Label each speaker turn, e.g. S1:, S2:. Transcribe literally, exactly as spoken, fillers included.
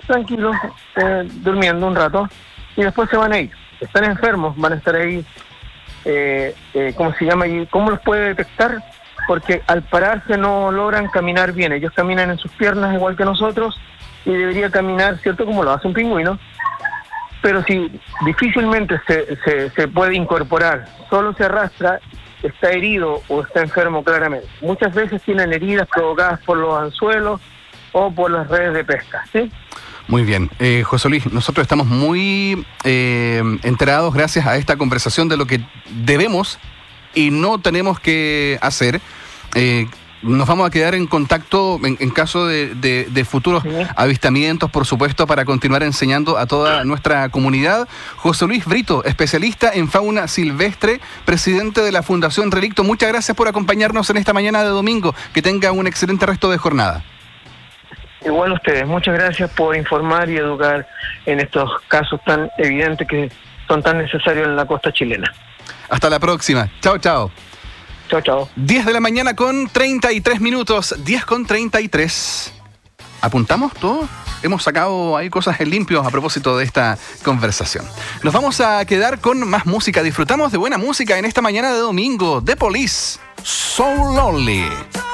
S1: tranquilos, eh, durmiendo un rato, y después se van a ir. Están enfermos, van a estar ahí, eh, eh, ¿cómo se llama? ¿Y cómo los puede detectar? Porque al pararse no logran caminar bien. Ellos caminan en sus piernas igual que nosotros, y debería caminar, ¿cierto?, como lo hace un pingüino. Pero si difícilmente se, se, se puede incorporar, solo se arrastra, está herido o está enfermo claramente. Muchas veces tienen heridas provocadas por los anzuelos o por las redes de pesca, ¿sí?
S2: Muy bien. Eh, José Luis, nosotros estamos muy eh, enterados gracias a esta conversación de lo que debemos y no tenemos que hacer. Eh, Nos vamos a quedar en contacto en, en caso de, de, de futuros sí. avistamientos, por supuesto, para continuar enseñando a toda nuestra comunidad. José Luis Brito, especialista en fauna silvestre, presidente de la Fundación Relicto. Muchas gracias por acompañarnos en esta mañana de domingo. Que tenga un excelente resto de jornada.
S1: Igual a ustedes. Muchas gracias por informar y educar en estos casos tan evidentes que son tan necesarios en la costa chilena.
S2: Hasta la próxima. Chao, chao.
S1: Chao, chao.
S2: diez de la mañana con treinta y tres minutos. diez con treinta y tres. ¿Apuntamos todo? Hemos sacado ahí cosas en limpio a propósito de esta conversación. Nos vamos a quedar con más música. Disfrutamos de buena música en esta mañana de domingo. The Police, So Lonely.